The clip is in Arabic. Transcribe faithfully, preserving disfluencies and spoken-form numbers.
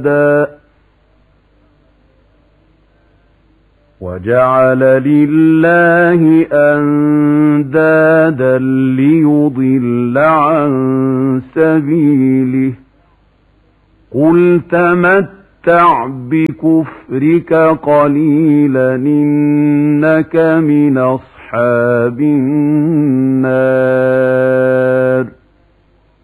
وجعل لله أندادا ليضل عن سبيله قل تمتع بكفرك قليلا إنك من أصحاب النار